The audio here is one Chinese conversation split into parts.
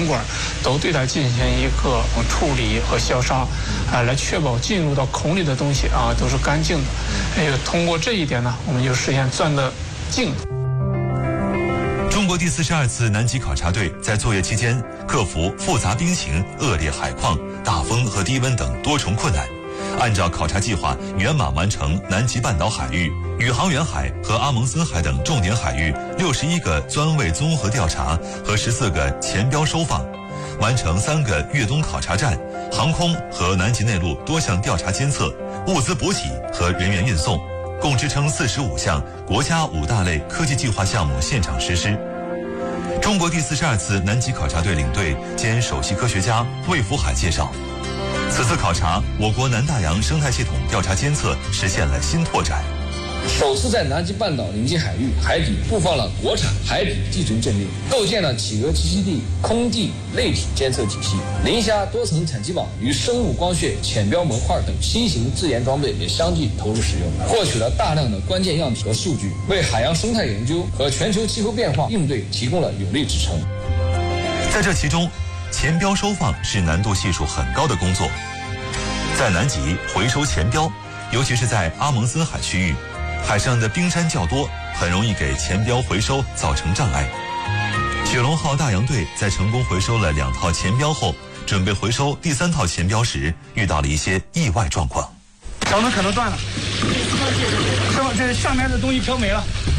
管都对它进行一个处理和消杀，来确保进入到孔里的东西都是干净的。通过这一点呢，我们就实现钻得净。 中国第42次南极考察队在作业期间克服复杂冰情、恶劣海况、大风和低温等多重困难，按照考察计划圆满完成南极半岛海域、宇航员海和阿蒙森海等重点海域61个钻位综合调查和14个前标收放，完成3个越冬考察站、航空和南极内陆多项调查监测、物资补给和人员运送，共支撑45项国家5大类科技计划项目现场实施。中国第42次南极考察队领队兼首席科学家魏福海介绍，此次考察，我国南大洋生态系统调查监测实现了新拓展。 首次在南极半岛临近海域海底布放了国产海底地图阵列，构建了企鹅栖息地空地类体监测体系，磷虾多层产基网与生物光学浅标模块等新型自研装备也相继投入使用，获取了大量的关键样品和数据，为海洋生态研究和全球气候变化应对提供了有力支撑。 在这其中，前标收放是难度系数很高的工作。在南极回收前标，尤其是在阿蒙森海区域，海上的冰山较多，很容易给前标回收造成障碍。雪龙号大洋队在成功回收了2套前标后，准备回收第3套前标时，遇到了一些意外状况。 绳子可能断了，是吧？这下面的东西漂没了。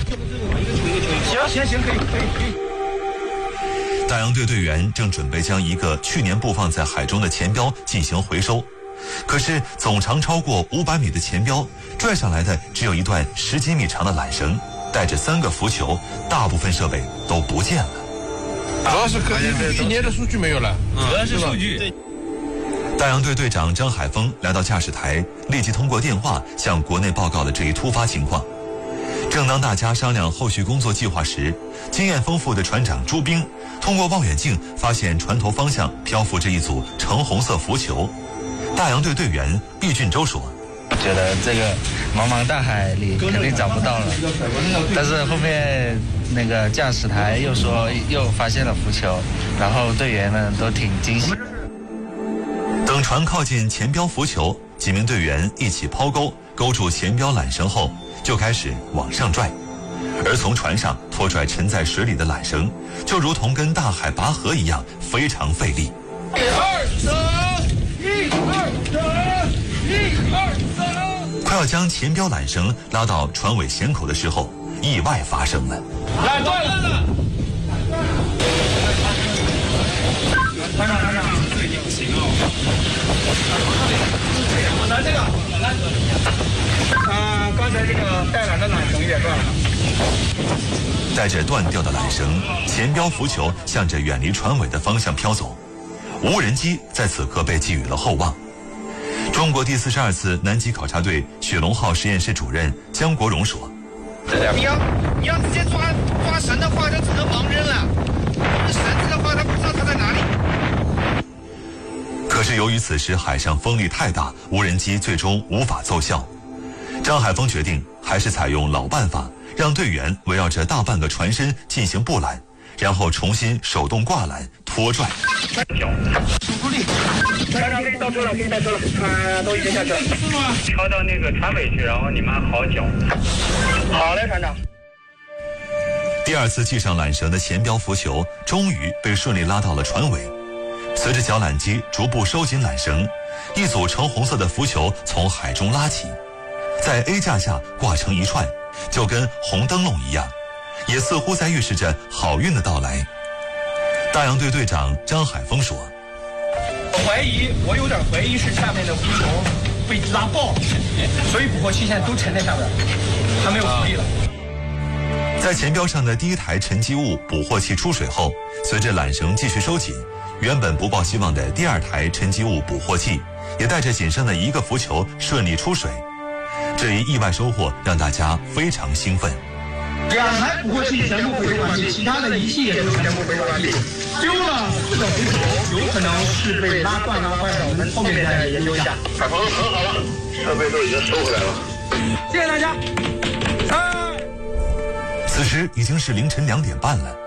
行，可以。 大洋队队员正准备将一个去年布放在海中的前标进行回收，可是总长超过500米的前标拽上来的只有一段10几米长的缆绳，带着3个浮球，大部分设备都不见了。 主要是去年的数据没有了， 主要是数据。 大洋队队长张海峰来到驾驶台，立即通过电话向国内报告了这一突发情况。正当大家商量后续工作计划时，经验丰富的船长朱兵通过望远镜发现船头方向漂浮着一组橙红色浮球。大洋队队员毕俊洲说：“ 觉得这个茫茫大海里肯定找不到了，但是后面那个驾驶台又说又发现了浮球，然后队员们都挺惊喜。” 等船靠近前标浮球，几名队员一起抛钩，勾住前标缆绳后，就开始往上拽。而从船上拖拽沉在水里的缆绳，就如同跟大海拔河一样，非常费力。 1、2、3， 快要将前标缆绳拉到船尾舷口的时候，意外发生了。 缆断了！ 船长，拿这个，刚才这个带缆的缆绳也断了。 带着断掉的缆绳，前标浮球向着远离船尾的方向飘走。无人机在此刻被寄予了厚望。中国第42次南极考察队雪龙号实验室主任姜国荣说：“ 你要直接抓绳的话，就只能盲扔了。绳子的话，他不知道它在哪里。” 可是由于此时海上风力太大，无人机最终无法奏效。张海峰决定还是采用老办法，让队员围绕着大半个船身进行布缆，然后重新手动挂缆拖拽。 助力，船长可以倒车了，都已经下去了。 调到那个船尾去，然后你们好脚。 好嘞，船长。 第2次系上缆绳的前标浮球终于被顺利拉到了船尾。随着脚缆机逐步收紧缆绳，一组橙红色的浮球从海中拉起，在 A 架下挂成一串，就跟红灯笼一样，也似乎在预示着好运的到来。大洋队队长张海峰说：“ 我有点怀疑是下面的浮球被拉爆了，所以捕获器现在都沉在下面，还没有浮力了。” 在前标上的第1台沉积物捕获器出水后，随着缆绳继续收紧，原本不抱希望的第2台沉积物捕获器也带着仅剩的1个浮球顺利出水。这一意外收获让大家非常兴奋。 2台捕获器全部回收完毕，其他的仪器也都全部回收完毕。丢了4个浮球，有可能是被拉断拉坏的，我们后面再研究一下。 海鹏很好了，设备都已经收回来了。 谢谢大家。 此时已经是凌晨2点半了，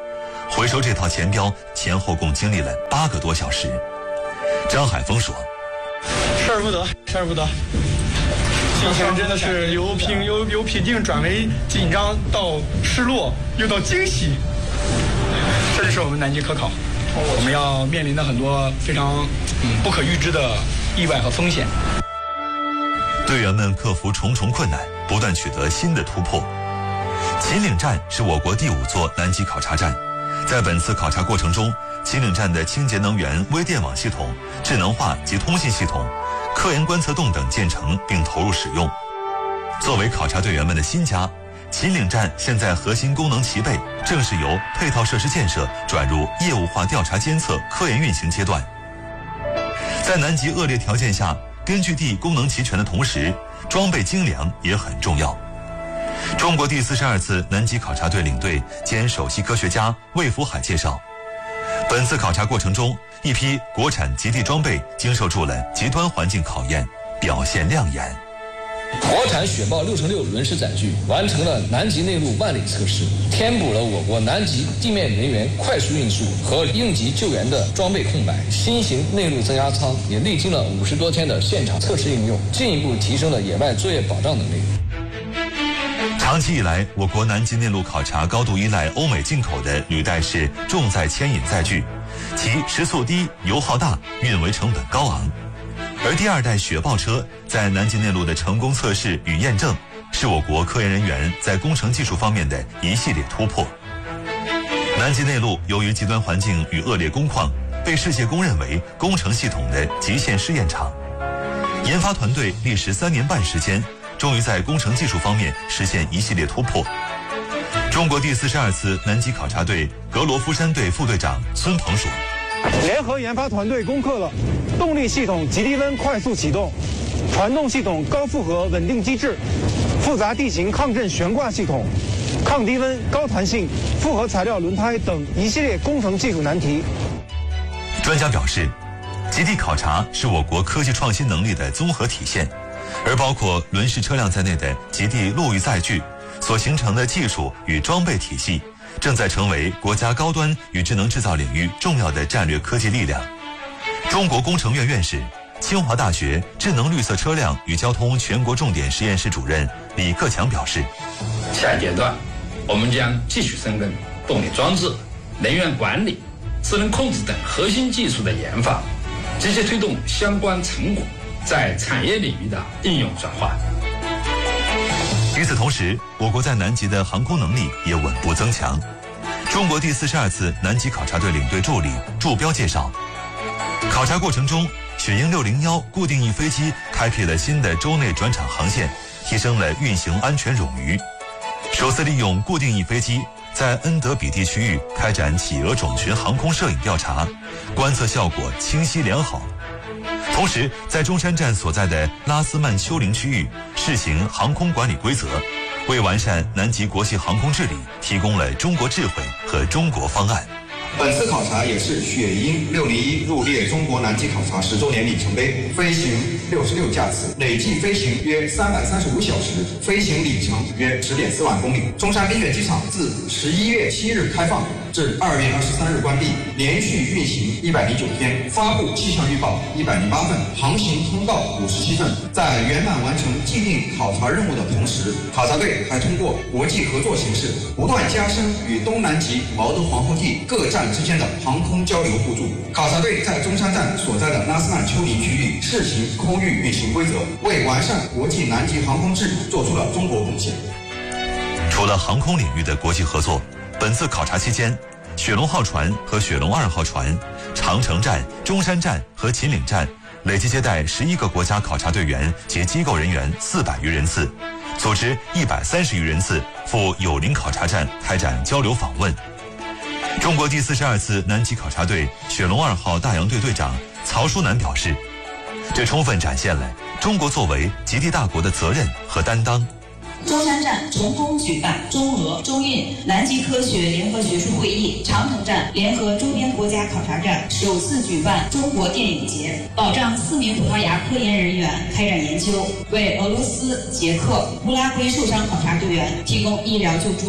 回收这套钱标前后共经历了8个多小时。张海峰说：“ 失而不得，心情真的是由平静转为紧张到失落，又到惊喜。这就是我们南极科考，我们要面临的很多非常不可预知的意外和风险。” 队员们克服重重困难，不断取得新的突破。秦岭站是我国第5座南极考察站，在本次考察过程中，秦岭站的清洁能源微电网系统、智能化及通信系统、科研观测洞等建成并投入使用。作为考察队员们的新家，秦岭站现在核心功能齐备，正是由配套设施建设转入业务化调查监测科研运行阶段。在南极恶劣条件下，根据地功能齐全的同时，装备精良也很重要。中国第42次南极考察队领队兼首席科学家魏福海介绍，本次考察过程中，一批国产极地装备经受住了极端环境考验，表现亮眼。 国产雪豹6×6轮式载具完成了南极内陆万里测试，填补了我国南极地面人员快速运输和应急救援的装备空白。新型内陆增压舱也历经了50多天的现场测试应用，进一步提升了野外作业保障能力。 长期以来，我国南极内陆考察高度依赖欧美进口的履带式重载牵引载具，其时速低、油耗大、运维成本高昂。而第2代雪豹车在南极内陆的成功测试与验证，是我国科研人员在工程技术方面的一系列突破。南极内陆由于极端环境与恶劣工况，被世界公认为工程系统的极限试验场。研发团队历时3年半时间，终于在工程技术方面实现一系列突破。中国第42次南极考察队格罗夫山队副队长孙鹏说：“ 联合研发团队攻克了动力系统极低温快速启动、传动系统高负荷稳定机制、复杂地形抗震悬挂系统、抗低温高弹性复合材料轮胎等一系列工程技术难题。” 专家表示，极地考察是我国科技创新能力的综合体现，而包括轮式车辆在内的极地陆域载具所形成的技术与装备体系，正在成为国家高端与智能制造领域重要的战略科技力量。中国工程院院士、清华大学智能绿色车辆与交通全国重点实验室主任李克强表示， 下一阶段我们将继续深耕动力装置、能源管理、智能控制等核心技术的研发，积极推动相关成果在产业领域的应用转化。 与此同时，我国在南极的航空能力也稳步增强。中国第42次南极考察队领队助理祝彪介绍，考察过程中，雪鹰601固定翼飞机开辟了新的洲内转场航线，提升了运行安全冗余。首次利用固定翼飞机在恩德比地区域开展企鹅种群航空摄影调查，观测效果清晰良好。同时，在中山站所在的拉斯曼丘陵区域试行航空管理规则，为完善南极国际航空治理提供了中国智慧和中国方案。 本次考察也是雪鹰601入列中国南极考察10周年里程碑，飞行66架次，累计飞行约335小时，飞行里程约10.4万公里。中山冰雪机场自11月7日开放至2月23日关闭，连续运行109天，发布气象预报108份，航行通告57份。在圆满完成既定考察任务的同时，考察队还通过国际合作形式，不断加深与东南极毛德皇后地各站之间的航空交流互助。考察队在中山站所在的拉斯曼丘陵区域试行空域运行规则，为完善国际南极航空治理做出了中国贡献。 除了航空领域的国际合作，本次考察期间，雪龙号船和雪龙2号船、长城站、中山站和秦岭站累计接待11个国家考察队员及机构人员400余人次，组织130余人次赴友邻考察站开展交流访问。中国第42次南极考察队雪龙2号大洋队队长曹书南表示，这充分展现了中国作为极地大国的责任和担当。 中山站成功举办中俄、中印南极科学联合学术会议，长城站联合周边国家考察站首次举办中国电影节，保障4名葡萄牙科研人员开展研究，为俄罗斯、捷克、乌拉圭受伤考察队员提供医疗救助。雪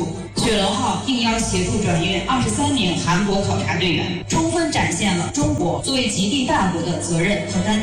雪龙号应邀协助转运23名韩国考察队员，充分展现了中国作为极地大国的责任和担当。